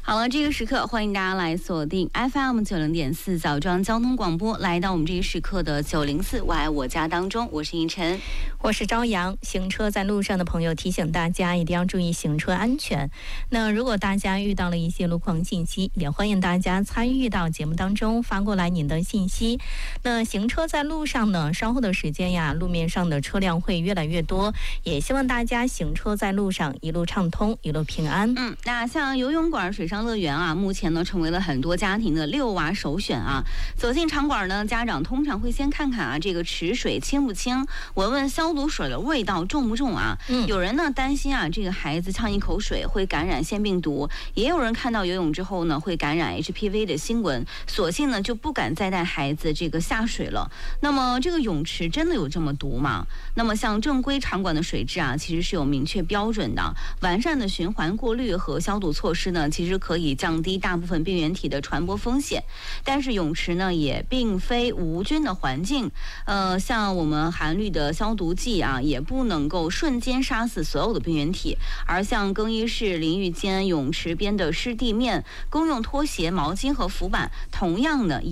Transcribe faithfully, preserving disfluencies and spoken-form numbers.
好了，这个时刻欢迎大家来锁定 F M 九零点四枣庄交通广播，来到我们这一时刻的九零四我爱我家当中，我是应晨， 我是朝阳。行车在路上的朋友提醒大家一定要注意行车安全。那如果大家遇到了一些路况信息，也欢迎大家参与到节目当中发过来您的信息。那行车在路上呢，稍后的时间呀，路面上的车辆会越来越多，也希望大家行车在路上一路畅通，一路平安。 嗯，那像游泳馆、水上乐园啊，目前呢成为了很多家庭的遛娃首选啊。走进场馆呢，家长通常会先看看啊这个池水清不清，闻闻消毒水的味道重不重啊。嗯，有人呢担心啊这个孩子呛一口水会感染腺病毒，也有人看到游泳之后呢会感染 H P V 的新闻，索性呢就不敢再带孩子这个下水了。那么这个泳池真的有这么毒吗？那么像正规场馆的水质啊，其实是有明确标准的，完善的循环过滤和消毒措施呢，其实可以降低大部分病原体的传播风险。但是泳池呢，也并非无菌的环境，呃，像我们含氯的消毒剂啊，也不能够瞬间杀死所有的病原体。而像更衣室、淋浴间、泳池边的湿地面、公用拖鞋、毛巾和浮板，同样呢。